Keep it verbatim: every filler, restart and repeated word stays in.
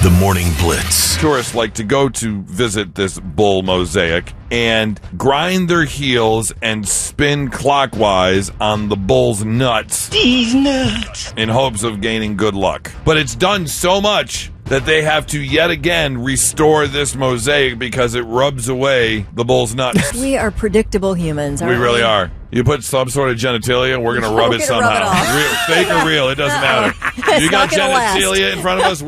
The Morning Blitz. Tourists like to go to visit this bull mosaic and grind their heels and spin clockwise on the bull's nuts. These nuts. In hopes of gaining good luck. But it's done so much that they have to yet again restore this mosaic because it rubs away the bull's nuts. We are predictable humans, We aren't we? really are. You put some sort of genitalia, we're going to rub We're it gonna rub somehow. it off. Real, fake or real, it doesn't matter. It's You got not gonna last. genitalia in front of us,